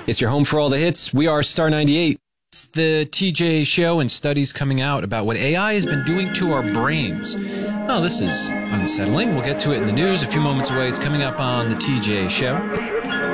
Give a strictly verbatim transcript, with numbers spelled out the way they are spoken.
It's your home for all the hits. We are Star ninety-eight. It's the T J Show, and studies coming out about what A I has been doing to our brains. Oh, this is unsettling. We'll get to it in the news a few moments away. It's coming up on the T J Show.